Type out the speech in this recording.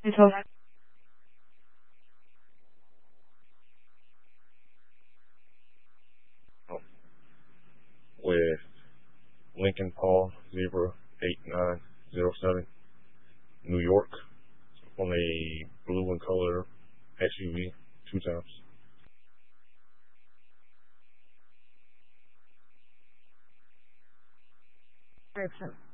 It's all with Lincoln Paul 08907, New York, on a blue and color SUV, two times. right.